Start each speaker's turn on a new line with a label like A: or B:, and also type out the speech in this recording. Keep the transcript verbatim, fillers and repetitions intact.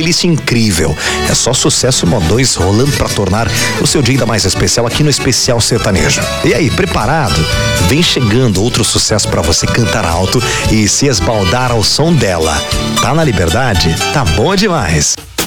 A: playlist incrível. É só sucesso e modões rolando pra tornar o seu dia ainda mais especial aqui no Especial Sertanejo. E aí, preparado? Vem chegando outro sucesso pra você cantar alto e se esbaldar ao som dela. Tá na liberdade? Tá bom demais.